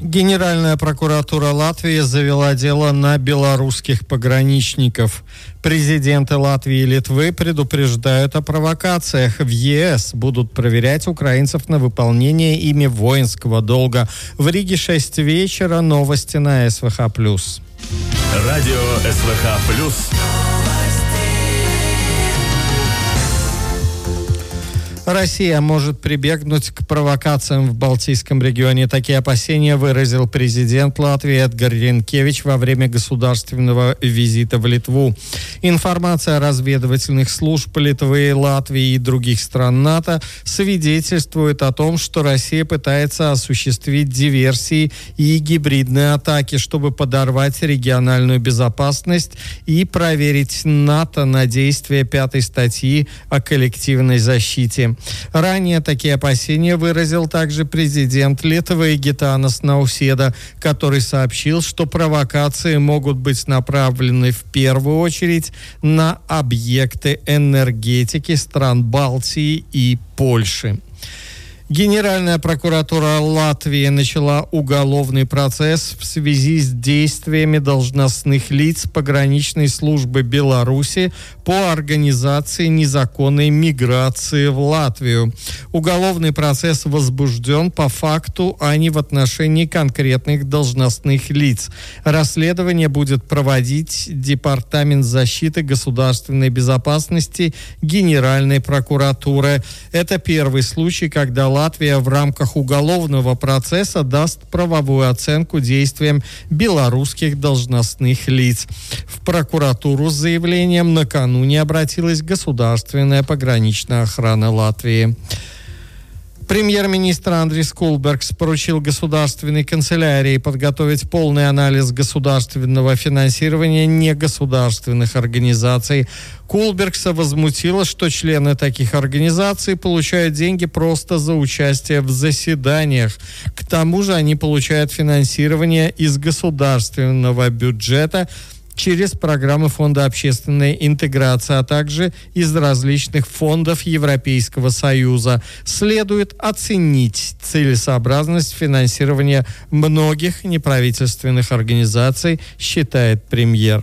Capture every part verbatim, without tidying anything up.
Генеральная прокуратура Латвии завела дело на белорусских пограничников. Президенты Латвии и Литвы предупреждают о провокациях. В ЕС будут проверять украинцев на выполнение ими воинского долга. В Риге шесть вечера. Новости на СВХ плюс. Радио СВХ плюс. Россия может прибегнуть к провокациям в Балтийском регионе. Такие опасения выразил президент Латвии Эдгар Ринкевич во время государственного визита в Литву. Информация разведывательных служб Литвы, Латвии и других стран НАТО свидетельствует о том, что Россия пытается осуществить диверсии и гибридные атаки, чтобы подорвать региональную безопасность и проверить НАТО на действие пятой статьи о коллективной защите. Ранее такие опасения выразил также президент Литвы Гитанас Науседа, который сообщил, что провокации могут быть направлены в первую очередь на объекты энергетики стран Балтии и Польши. Генеральная прокуратура Латвии начала уголовный процесс в связи с действиями должностных лиц пограничной службы Беларуси по организации незаконной миграции в Латвию. Уголовный процесс возбужден по факту, а не в отношении конкретных должностных лиц. Расследование будет проводить Департамент защиты государственной безопасности Генеральной прокуратуры. Это первый случай, когда Латвия в рамках уголовного процесса даст правовую оценку действиям белорусских должностных лиц. В прокуратуру с заявлением накануне обратилась Государственная пограничная охрана Латвии. Премьер-министр Андрис Кулбергс поручил государственной канцелярии подготовить полный анализ государственного финансирования негосударственных организаций. Кулбергса возмутило, что члены таких организаций получают деньги просто за участие в заседаниях. К тому же они получают финансирование из государственного бюджета через программы Фонда общественной интеграции, а также из различных фондов Европейского Союза. Следует оценить целесообразность финансирования многих неправительственных организаций, считает премьер.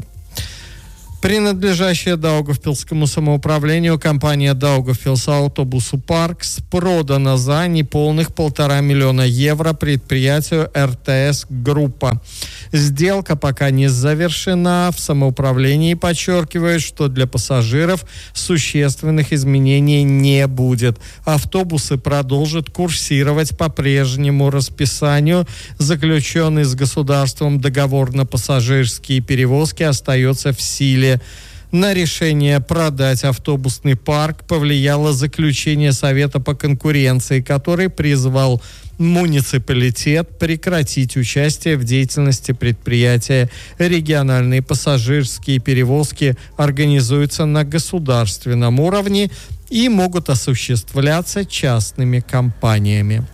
Принадлежащая Даугавпилскому самоуправлению компания Daugavpils Autobusu Parks продана за неполных полтора миллиона евро предприятию эр тэ эс Группа. Сделка пока не завершена. В самоуправлении подчеркивают, что для пассажиров существенных изменений не будет. Автобусы продолжат курсировать по прежнему расписанию. Заключенный с государством договор на пассажирские перевозки остается в силе. На решение продать автобусный парк повлияло заключение Совета по конкуренции, который призвал муниципалитет прекратить участие в деятельности предприятия. Региональные пассажирские перевозки организуются на государственном уровне и могут осуществляться частными компаниями.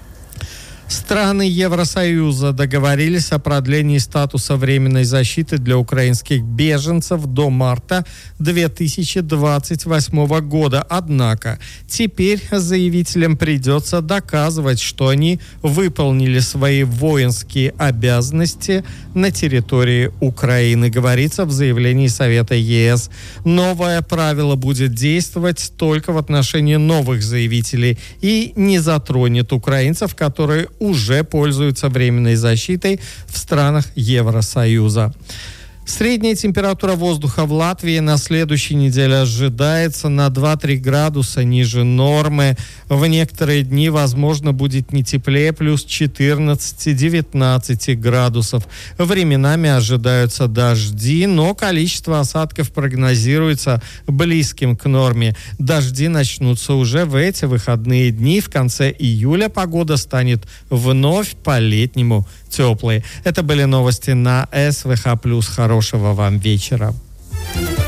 Страны Евросоюза договорились о продлении статуса временной защиты для украинских беженцев до марта две тысячи двадцать восьмого года. Однако теперь заявителям придется доказывать, что они выполнили свои воинские обязанности на территории Украины, говорится в заявлении Совета ЕС. Новое правило будет действовать только в отношении новых заявителей и не затронет украинцев, которые уже пользуются временной защитой в странах Евросоюза. Средняя температура воздуха в Латвии на следующей неделе ожидается на два-три градуса ниже нормы. В некоторые дни, возможно, будет не теплее, плюс четырнадцать-девятнадцать градусов. Временами ожидаются дожди, но количество осадков прогнозируется близким к норме. Дожди начнутся уже в эти выходные дни. В конце июля погода станет вновь по-летнему теплой. Это были новости на СВХ плюс. Хорошего вам вечера.